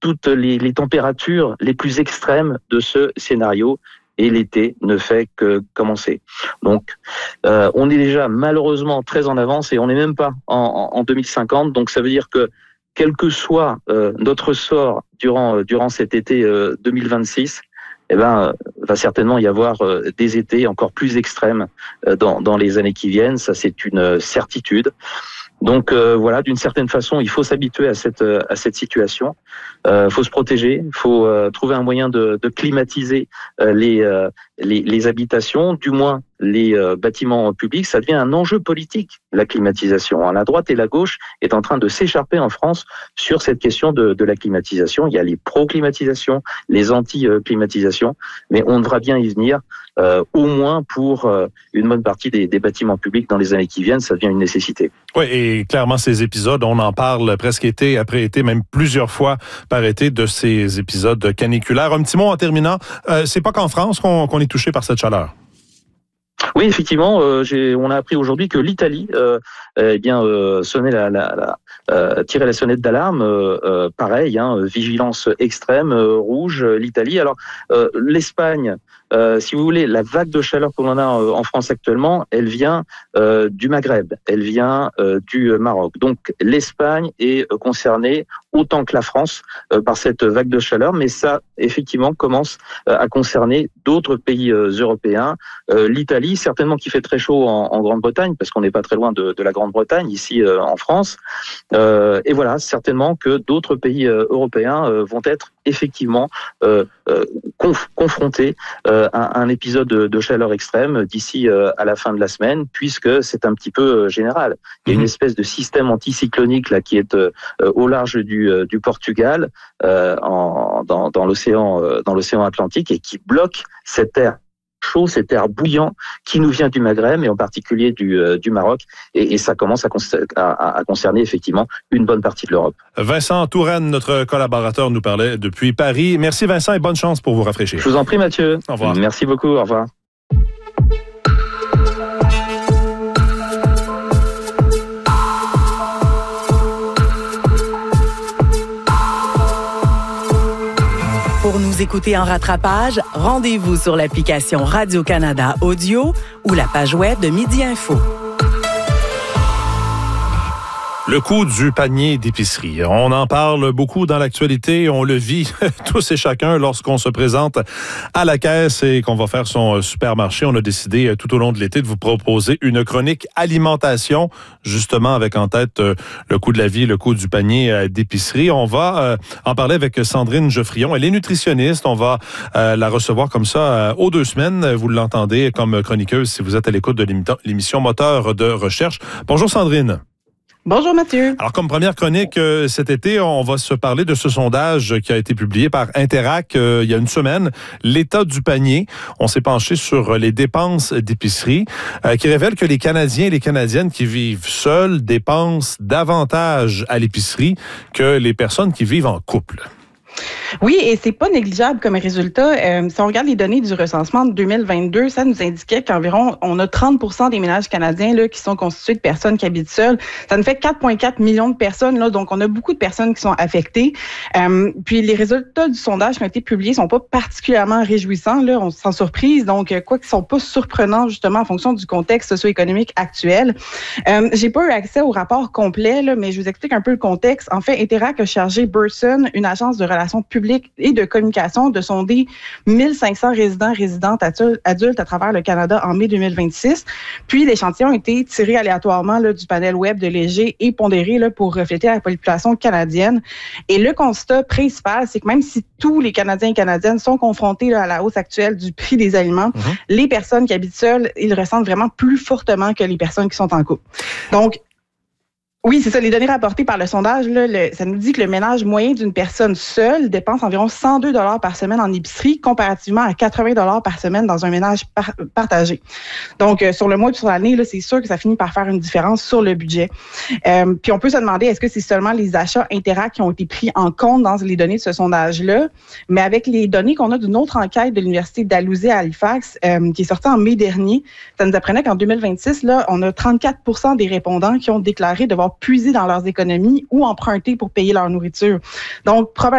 toutes les températures les plus extrêmes de ce scénario. Et l'été ne fait que commencer. Donc, on est déjà malheureusement très en avance et on n'est même pas en 2050. Donc, ça veut dire que quel que soit notre sort durant cet été 2026, va certainement y avoir des étés encore plus extrêmes dans les années qui viennent. Ça, c'est une certitude. Donc voilà, d'une certaine façon, il faut s'habituer à cette situation. Faut se protéger, faut trouver un moyen de climatiser les habitations, du moins les bâtiments publics. Ça devient un enjeu politique, la climatisation. La droite et la gauche est en train de s'écharper en France sur cette question de la climatisation. Il y a les pro-climatisation, les anti-climatisation, mais on devra bien y venir, au moins pour une bonne partie des bâtiments publics dans les années qui viennent. Ça devient une nécessité. Oui, et clairement, ces épisodes, on en parle presque été après été, même plusieurs fois par été, de ces épisodes caniculaires. Un petit mot en terminant. C'est pas qu'en France qu'on est touché par cette chaleur. Oui, effectivement, on a appris aujourd'hui que l'Italie, tirait la sonnette d'alarme. Pareil, vigilance extrême, rouge, l'Italie. Alors, l'Espagne, si vous voulez, la vague de chaleur que l'on a en France actuellement, elle vient du Maghreb, elle vient du Maroc. Donc, l'Espagne est concernée autant que la France par cette vague de chaleur, mais ça, effectivement, commence à concerner d'autres pays européens. L'Italie, certainement qui fait très chaud en Grande-Bretagne, parce qu'on n'est pas très loin de la Grande-Bretagne, ici en France. Et voilà, certainement que d'autres pays européens vont être effectivement confrontés à un épisode de chaleur extrême d'ici à la fin de la semaine, puisque c'est un petit peu général. Il y a une espèce de système anticyclonique là qui est au large du Portugal, dans l'océan Atlantique, et qui bloque cet air chaud, cet air bouillant qui nous vient du Maghreb et en particulier du Maroc, et ça commence à concerner effectivement une bonne partie de l'Europe. Vincent Touraine, notre collaborateur, nous parlait depuis Paris. Merci Vincent et bonne chance pour vous rafraîchir. Je vous en prie Mathieu. Au revoir. Merci beaucoup, au revoir. Pour nous écouter en rattrapage, rendez-vous sur l'application Radio-Canada Audio ou la page web de Midi Info. Le coût du panier d'épicerie. On en parle beaucoup dans l'actualité. On le vit tous et chacun lorsqu'on se présente à la caisse et qu'on va faire son supermarché. On a décidé tout au long de l'été de vous proposer une chronique alimentation, justement avec en tête le coût de la vie, le coût du panier d'épicerie. On va en parler avec Sandrine Geoffrion. Elle est nutritionniste. On va la recevoir comme ça aux 2 semaines. Vous l'entendez comme chroniqueuse si vous êtes à l'écoute de l'émission Moteur de recherche. Bonjour Sandrine. Bonjour Mathieu. Alors comme première chronique cet été, on va se parler de ce sondage qui a été publié par Interac il y a une semaine, l'état du panier. On s'est penché sur les dépenses d'épicerie qui révèle que les Canadiens et les Canadiennes qui vivent seuls dépensent davantage à l'épicerie que les personnes qui vivent en couple. Oui, et c'est pas négligeable comme résultat. Si on regarde les données du recensement de 2022, ça nous indiquait qu'environ on a 30% des ménages canadiens là qui sont constitués de personnes qui habitent seules. Ça nous fait 4,4 millions de personnes là, donc on a beaucoup de personnes qui sont affectées. Puis les résultats du sondage qui ont été publiés sont pas particulièrement réjouissants là, on se sent surprise. Donc quoi qu'ils sont pas surprenants justement en fonction du contexte socio-économique actuel. J'ai pas eu accès au rapport complet là, mais je vous explique un peu le contexte. En fait, Interac a chargé Burson, une agence de relations publiques et de communication, de sonder 1500 résidentes adultes à travers le Canada en mai 2026. Puis, l'échantillon a été tiré aléatoirement là, du panel web de Léger et pondéré là, pour refléter la population canadienne. Et le constat principal, c'est que même si tous les Canadiens et Canadiennes sont confrontés là, à la hausse actuelle du prix des aliments, les personnes qui habitent seules, ils le ressentent vraiment plus fortement que les personnes qui sont en couple. Donc, oui, c'est ça. Les données rapportées par le sondage, là, ça nous dit que le ménage moyen d'une personne seule dépense environ 102 $ par semaine en épicerie, comparativement à 80 $ par semaine dans un ménage partagé. Donc, sur le mois ou sur l'année, là, c'est sûr que ça finit par faire une différence sur le budget. Puis, on peut se demander, est-ce que c'est seulement les achats Interac qui ont été pris en compte dans les données de ce sondage-là? Mais avec les données qu'on a d'une autre enquête de l'Université Dalhousie à Halifax, qui est sortie en mai dernier, ça nous apprenait qu'en 2026, là, on a 34% des répondants qui ont déclaré devoir puiser dans leurs économies ou emprunter pour payer leur nourriture. Donc, probablement